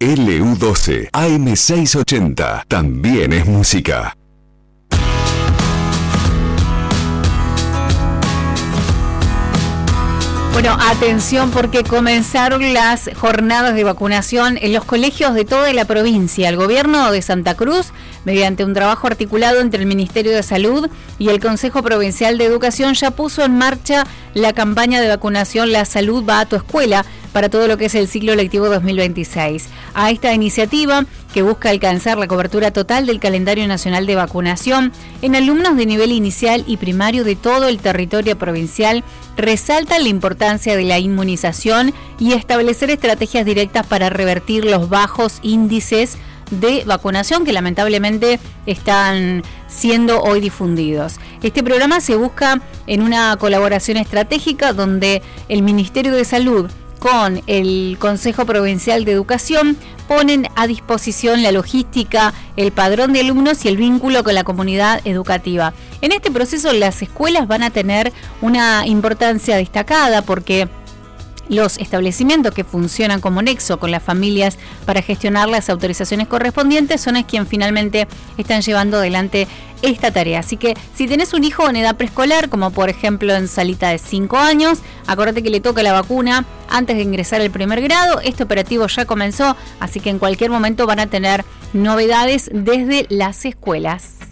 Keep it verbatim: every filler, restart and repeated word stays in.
L U doce A M seiscientos ochenta también es música. Bueno, atención porque comenzaron las jornadas de vacunación en los colegios de toda la provincia. El gobierno de Santa Cruz, mediante un trabajo articulado entre el Ministerio de Salud y el Consejo Provincial de Educación, ya puso en marcha la campaña de vacunación La Salud va a tu escuela para todo lo que es el ciclo lectivo dos mil veintiséis. A esta iniciativa, que busca alcanzar la cobertura total del calendario nacional de vacunación en alumnos de nivel inicial y primario de todo el territorio provincial, resalta la importancia de la inmunización y establecer estrategias directas para revertir los bajos índices de vacunación que lamentablemente están siendo hoy difundidos. Este programa se busca en una colaboración estratégica donde el Ministerio de Salud con el Consejo Provincial de Educación ponen a disposición la logística, el padrón de alumnos y el vínculo con la comunidad educativa. En este proceso las escuelas van a tener una importancia destacada porque los establecimientos que funcionan como nexo con las familias para gestionar las autorizaciones correspondientes son quienes finalmente están llevando adelante esta tarea. Así que si tenés un hijo en edad preescolar, como por ejemplo en Salita de cinco años, acordate que le toca la vacuna antes de ingresar al primer grado. Este operativo ya comenzó, así que en cualquier momento van a tener novedades desde las escuelas.